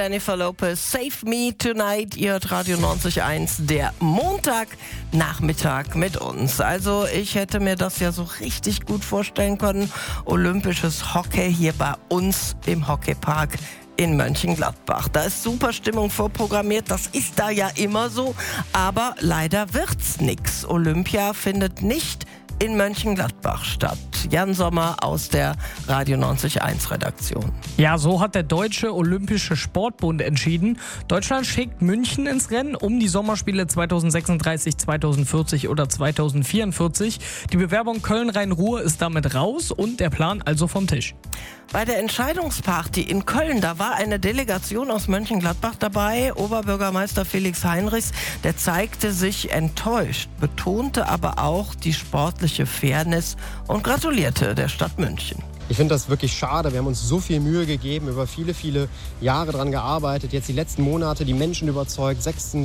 Jennifer Lopez, Save Me Tonight, ihr hört Radio 90.1, der Montagnachmittag mit uns. Also ich hätte mir das ja so richtig gut vorstellen können, olympisches Hockey hier bei uns im Hockeypark in Mönchengladbach. Da ist super Stimmung vorprogrammiert, das ist da ja immer so, aber leider wird's nix. Olympia findet nicht in Mönchengladbach statt. Jan Sommer aus der Radio 90.1 Redaktion. Ja, so hat der Deutsche Olympische Sportbund entschieden. Deutschland schickt München ins Rennen um die Sommerspiele 2036, 2040 oder 2044. Die Bewerbung Köln-Rhein-Ruhr ist damit raus und der Plan also vom Tisch. Bei der Entscheidungsparty in Köln, da war eine Delegation aus Mönchengladbach dabei. Oberbürgermeister Felix Heinrichs, der zeigte sich enttäuscht, betonte aber auch die sportliche Fairness und gratulierte der Stadt München. Ich finde das wirklich schade. Wir haben uns so viel Mühe gegeben, über viele, viele Jahre daran gearbeitet. Jetzt die letzten Monate die Menschen überzeugt.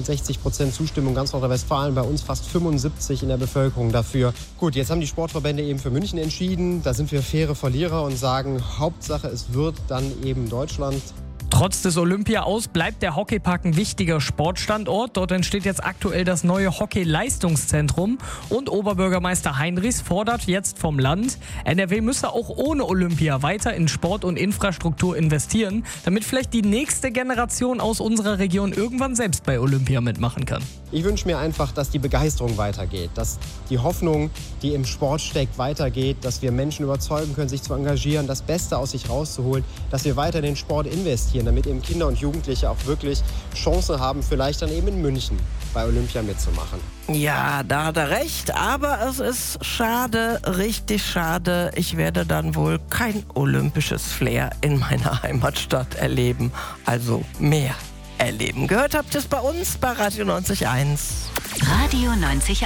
66% Zustimmung ganz Nordrhein-Westfalen, bei uns fast 75% in der Bevölkerung dafür. Gut, jetzt haben die Sportverbände eben für München entschieden. Da sind wir faire Verlierer und sagen, Hauptsache es wird dann eben Deutschland. Trotz des Olympia-Aus bleibt der Hockeypark ein wichtiger Sportstandort. Dort entsteht jetzt aktuell das neue Hockey-Leistungszentrum. Und Oberbürgermeister Heinrichs fordert jetzt vom Land, NRW müsse auch ohne Olympia weiter in Sport und Infrastruktur investieren, damit vielleicht die nächste Generation aus unserer Region irgendwann selbst bei Olympia mitmachen kann. Ich wünsche mir einfach, dass die Begeisterung weitergeht, dass die Hoffnung, die im Sport steckt, weitergeht, dass wir Menschen überzeugen können, sich zu engagieren, das Beste aus sich rauszuholen, dass wir weiter in den Sport investieren, damit eben Kinder und Jugendliche auch wirklich Chancen haben, vielleicht dann eben in München bei Olympia mitzumachen. Ja, da hat er recht, aber es ist schade, richtig schade. Ich werde dann wohl kein olympisches Flair in meiner Heimatstadt erleben, also mehr erleben. Gehört habt ihr es bei uns bei Radio 90.1. Radio 90.1.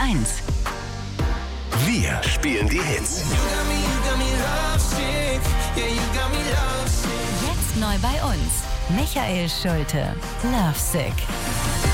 Wir spielen die Hits. Jetzt neu bei uns. Michael Schulte, Lovesick.